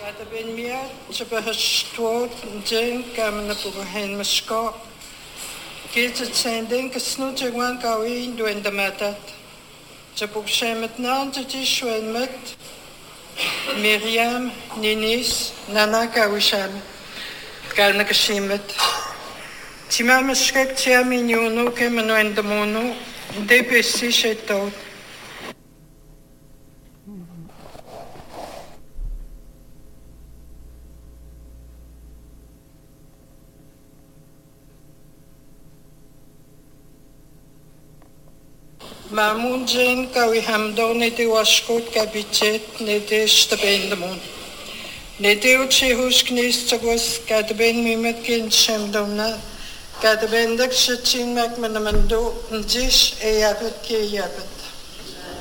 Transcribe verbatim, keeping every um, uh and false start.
Gada ben miad, je behestwoord, jen kamena puga hen masko. Gilt het zijn denken snoetje wan kawin doen de matat. Je pug shemet nan je tishwen met Miriam, Ninis, Nana kawisham. Kalna kashimet. Tima meskek tia minyono ke meno endemono, de pesi shetot. Mamun jen kawi hamdo ne de washkot kabitet ne de stabendemon. Ne de uchi husknis tagos kadben mimet kin shemdomna. Kadbendak shachin mak manamando njish e yapet ke yapet.